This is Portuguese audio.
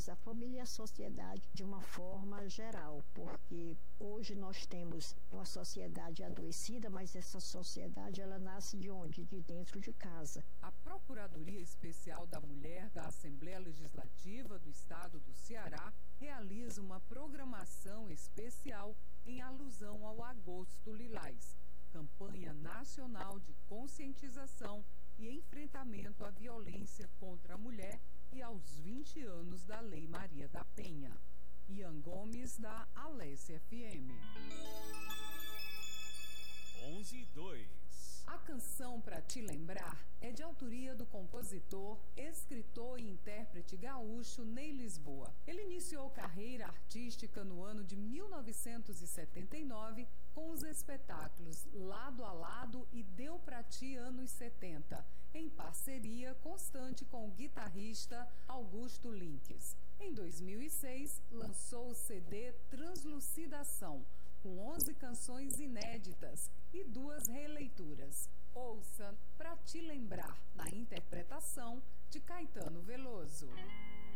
mas a família e a sociedade de uma forma geral, porque hoje nós temos uma sociedade adoecida, mas essa sociedade ela nasce de onde? De dentro de casa. A Procuradoria Especial da Mulher da Assembleia Legislativa do Estado do Ceará realiza uma programação especial em alusão ao Agosto Lilás, campanha nacional de conscientização e enfrentamento à violência contra a mulher e aos 20 anos da Lei Maria da Penha. Ian Gomes, da Alesse FM. 11:02. A canção Pra Te Lembrar é de autoria do compositor, escritor e intérprete gaúcho Ney Lisboa. Ele iniciou carreira artística no ano de 1979 com os espetáculos Lado a Lado e Deu Pra Ti anos 70, em parceria constante com o guitarrista Augusto Linques. Em 2006, lançou o CD Translucidação, com 11 canções inéditas e 2 releituras. Ouça Pra Te Lembrar, na interpretação de Caetano Veloso.